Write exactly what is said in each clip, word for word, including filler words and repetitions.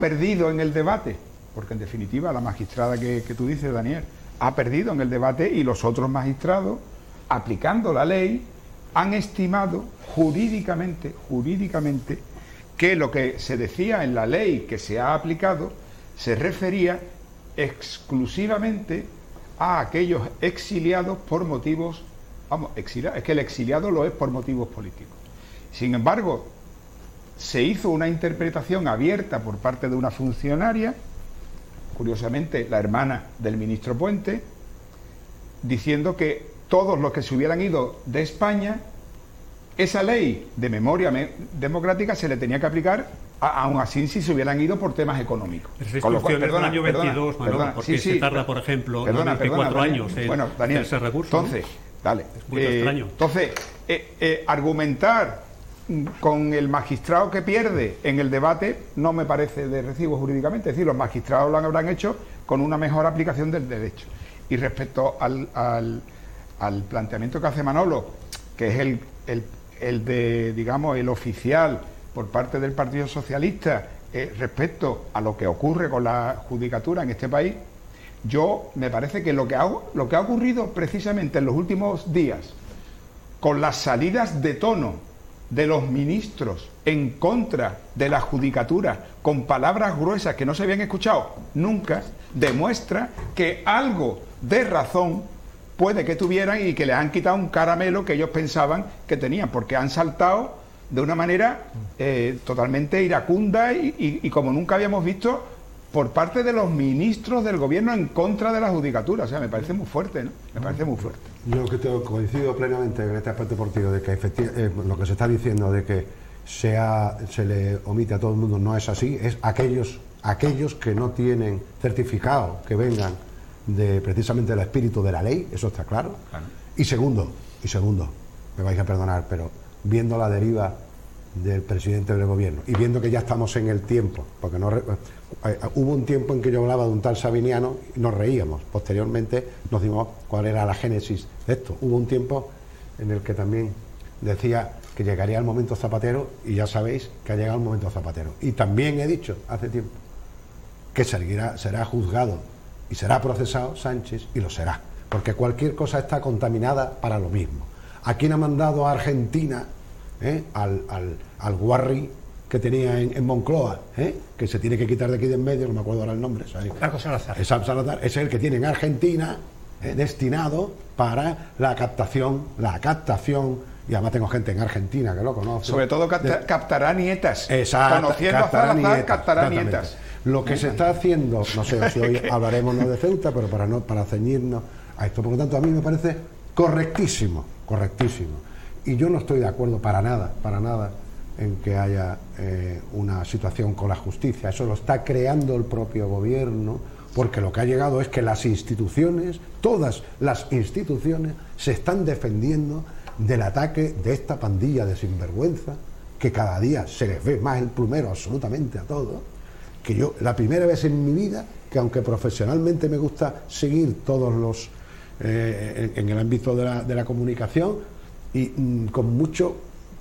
perdido en el debate, porque en definitiva la magistrada que, que tú dices, Daniel, ha perdido en el debate y los otros magistrados, aplicando la ley, han estimado jurídicamente, jurídicamente, que lo que se decía en la ley que se ha aplicado se refería exclusivamente a aquellos exiliados por motivos, vamos, exiliados, es que el exiliado lo es por motivos políticos. Sin embargo, se hizo una interpretación abierta por parte de una funcionaria, curiosamente la hermana del ministro Puente, diciendo que todos los que se hubieran ido de España, esa ley de memoria me democrática se le tenía que aplicar a, aún así si se hubieran ido por temas económicos. Pero esa instrucción es del año veintidós, Manolo, perdona, porque sí, sí, se tarda, por ejemplo, perdona, veinticuatro perdona, años en, bueno, Daniel, en ese recurso. Entonces, ¿no? dale. Es muy eh, extraño. Entonces, eh, eh, argumentar con el magistrado que pierde en el debate no me parece de recibo jurídicamente. Es decir, los magistrados lo habrán hecho con una mejor aplicación del derecho. Y respecto al, al, al planteamiento que hace Manolo, que es el, el, el de, digamos, el oficial por parte del Partido Socialista eh, respecto a lo que ocurre con la judicatura en este país, yo me parece que lo que ha, lo que ha ocurrido precisamente en los últimos días con las salidas de tono de los ministros en contra de la judicatura con palabras gruesas que no se habían escuchado nunca, demuestra que algo de razón puede que tuvieran y que les han quitado un caramelo que ellos pensaban que tenían, porque han saltado de una manera eh, totalmente iracunda y, y, y como nunca habíamos visto por parte de los ministros del gobierno en contra de la judicatura. O sea, me parece muy fuerte, ¿no? Me parece muy fuerte. Yo que te coincido plenamente en este aspecto deportivo de que efectivamente eh, lo que se está diciendo de que sea, se le omite a todo el mundo no es así, es aquellos, aquellos que no tienen certificado que vengan de precisamente del espíritu de la ley, eso está claro. Claro. Y segundo, y segundo, me vais a perdonar, pero viendo la deriva del presidente del gobierno y viendo que ya estamos en el tiempo, porque no eh, hubo un tiempo en que yo hablaba de un tal Sabiniano y nos reíamos, posteriormente nos dimos cuál era la génesis de esto. Hubo un tiempo en el que también decía que llegaría el momento Zapatero y ya sabéis que ha llegado el momento Zapatero, y también he dicho hace tiempo que será, será juzgado y será procesado Sánchez, y lo será, porque cualquier cosa está contaminada para lo mismo. ¿A quién ha mandado a Argentina ¿Eh? al, al, al Guarri que tenía en, en Moncloa, ¿eh? que se tiene que quitar de aquí de en medio, no me acuerdo ahora el nombre, ¿sabes? Paco Salazar. Es Salazar, es el que tiene en Argentina ¿eh? destinado para la captación, la captación, y además tengo gente en Argentina que lo conoce. Sobre todo capta, de, captará nietas. Exacto, conociendo captará a Salazar, nietas, captará nietas. Lo que se está haciendo, no sé si hoy hablaremos no de Ceuta, pero para no para ceñirnos a esto, por lo tanto a mí me parece correctísimo, correctísimo. Y yo no estoy de acuerdo para nada, para nada, en que haya eh, una situación con la justicia. Eso lo está creando el propio gobierno, porque lo que ha llegado es que las instituciones, todas las instituciones, se están defendiendo del ataque de esta pandilla de sinvergüenza, que cada día se les ve más el plumero absolutamente a todos, que yo, la primera vez en mi vida, que aunque profesionalmente me gusta seguir todos los, eh, en, en el ámbito de la, de la comunicación, y mm, con mucho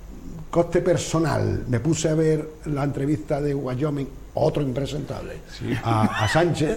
coste personal me puse a ver la entrevista de Wyoming, otro impresentable, sí. a, a Sánchez,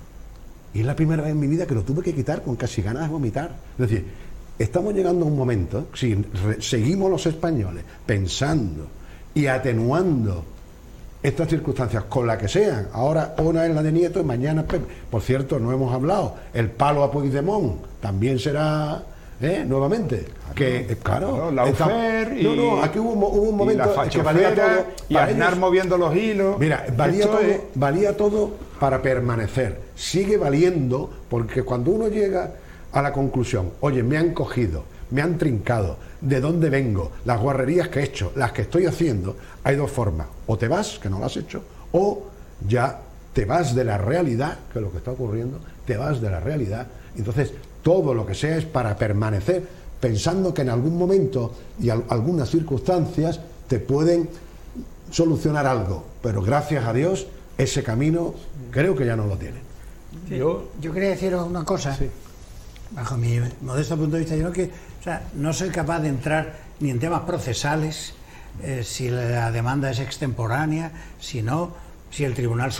y es la primera vez en mi vida que lo tuve que quitar con casi ganas de vomitar. Es decir, estamos llegando a un momento, si re, seguimos los españoles pensando y atenuando estas circunstancias con la que sean, ahora una es la de Nieto y mañana Pepe. Por cierto, no hemos hablado, el palo a Puigdemont también será ¿Eh? nuevamente, claro, que claro, claro la UFER y, no, no, aquí hubo, hubo un momento y que valía todo y Aznar moviendo los hilos. Mira, valía todo, es... valía todo para permanecer. Sigue valiendo, porque cuando uno llega a la conclusión, oye, me han cogido, me han trincado, de dónde vengo, las guarrerías que he hecho, las que estoy haciendo, hay dos formas: o te vas, que no lo has hecho, o ya te vas de la realidad, que es lo que está ocurriendo, te vas de la realidad. Entonces todo lo que sea es para permanecer, pensando que en algún momento y al, algunas circunstancias te pueden solucionar algo, pero gracias a Dios ese camino creo que ya no lo tienen. Sí. Yo, yo quería deciros una cosa, sí. bajo mi modesto punto de vista. Yo creo que o sea, no soy capaz de entrar ni en temas procesales, eh, si la demanda es extemporánea, si no, si el Tribunal